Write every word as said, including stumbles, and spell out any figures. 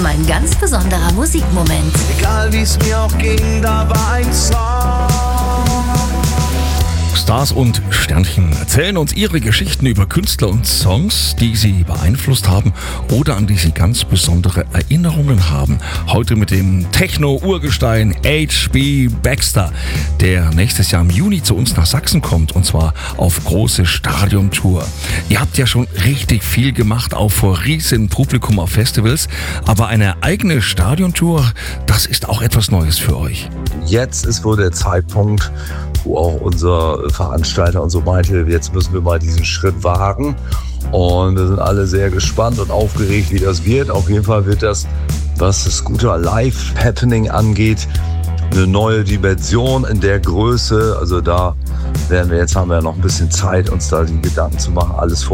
ein ganz besonderer Musikmoment. Egal wie es mir auch ging, da war ein Song. Stars und Sternchen erzählen uns ihre Geschichten über Künstler und Songs, die sie beeinflusst haben oder an die sie ganz besondere Erinnerungen haben. Heute mit dem Techno-Urgestein H B Baxter, der nächstes Jahr im Juni zu uns nach Sachsen kommt, und zwar auf große Stadiontour. Ihr habt ja schon richtig viel gemacht, auch vor riesen Publikum auf Festivals, aber eine eigene Stadiontour, das ist auch etwas Neues für euch. Jetzt ist wohl der Zeitpunkt, wo auch unser Veranstalter und so meinte, jetzt müssen wir mal diesen Schritt wagen. Und wir sind alle sehr gespannt und aufgeregt, wie das wird. Auf jeden Fall wird das, was das gute Live-Happening angeht, eine neue Dimension in der Größe. Also da werden wir jetzt, haben wir ja noch ein bisschen Zeit, uns da die Gedanken zu machen, alles vor